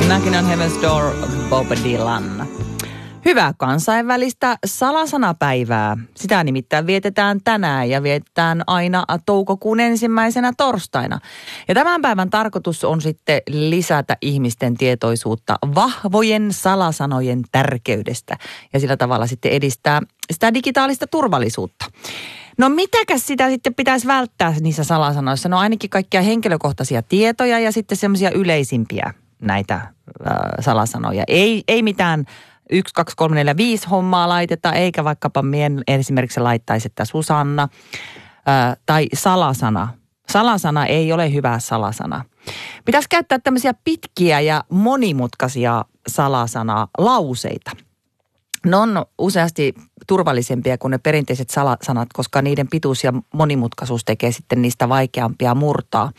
Knocking on Heaven's Door, Bob Dylan. Hyvää kansainvälistä salasanapäivää. Sitä nimittäin vietetään tänään ja vietetään aina toukokuun 1. torstaina. Ja tämän päivän tarkoitus on sitten lisätä ihmisten tietoisuutta vahvojen salasanojen tärkeydestä ja sillä tavalla sitten edistää sitä digitaalista turvallisuutta. No mitäkäs sitä sitten pitäisi välttää niissä salasanoissa? No ainakin kaikkia henkilökohtaisia tietoja ja sitten semmoisia yleisimpiä näitä salasanoja. Ei mitään 1, 2, 3, 4, 5 hommaa laiteta, eikä vaikkapa esimerkiksi laittaisi, että Susanna tai salasana. Salasana ei ole hyvä salasana. Pitäisi käyttää tämmöisiä pitkiä ja monimutkaisia salasanalauseita. Ne on useasti turvallisempia kuin ne perinteiset salasanat, koska niiden pituus ja monimutkaisuus tekee sitten niistä vaikeampia murtaa.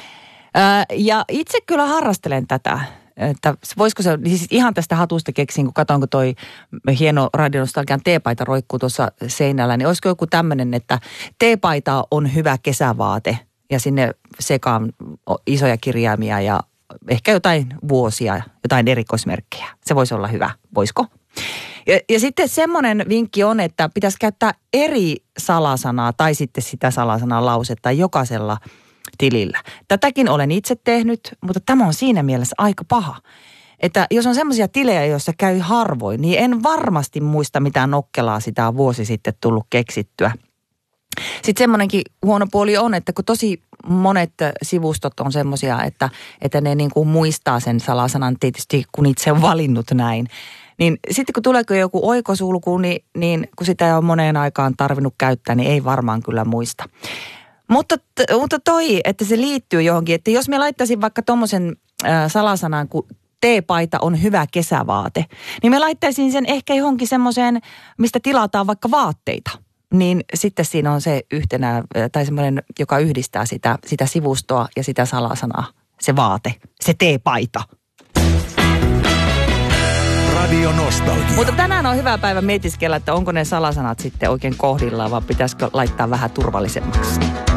Ja itse kyllä harrastelen tätä, että voisiko se, siis ihan tästä hatusta keksin, kun katsoin, kun toi hieno radionostalgian teepaita roikkuu tuossa seinällä, niin olisiko joku tämmöinen, että teepaita on hyvä kesävaate ja sinne sekaan isoja kirjaimia ja ehkä jotain vuosia, jotain erikoismerkkejä. Se voisi olla hyvä, voisiko? Ja sitten semmoinen vinkki on, että pitäisi käyttää eri salasanaa tai sitten sitä salasanan lausetta jokaisella tilillä. Tätäkin olen itse tehnyt, mutta tämä on siinä mielessä aika paha. Että jos on semmoisia tilejä, joissa käy harvoin, niin en varmasti muista mitään nokkelaa sitä on vuosi sitten tullut keksittyä. Sitten semmoinenkin huono puoli on, että kun tosi monet sivustot on semmoisia, että ne niin kuin muistaa sen salasanan tietysti, kun itse on valinnut näin. Niin sitten kun tuleeko joku oikosulku, niin kun sitä ei ole moneen aikaan tarvinnut käyttää, niin ei varmaan kyllä muista. Mutta toi, että se liittyy johonkin, että jos me laittaisin vaikka tommosen salasanan, kun teepaita on hyvä kesävaate, niin me laittaisin sen ehkä johonkin semmoiseen, mistä tilataan vaikka vaatteita. Niin sitten siinä on se yhtenä, tai semmoinen, joka yhdistää sitä sivustoa ja sitä salasanaa, se vaate, se teepaita. Radio Nostalgia. Mutta tänään on hyvä päivä mietiskellä, että onko ne salasanat sitten oikein kohdillaan, vai pitäisikö laittaa vähän turvallisemmaksi.